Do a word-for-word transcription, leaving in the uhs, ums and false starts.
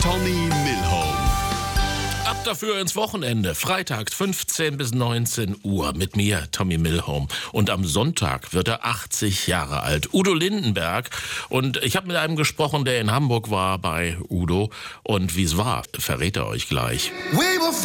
Tommy Milhome. Ab dafür ins Wochenende. Freitags fünfzehn bis neunzehn Uhr mit mir, Tommy Milhome. Und am Sonntag wird er achtzig Jahre alt. Udo Lindenberg. Und ich habe mit einem gesprochen, der in Hamburg war bei Udo. Und wie es war, verrät er euch gleich.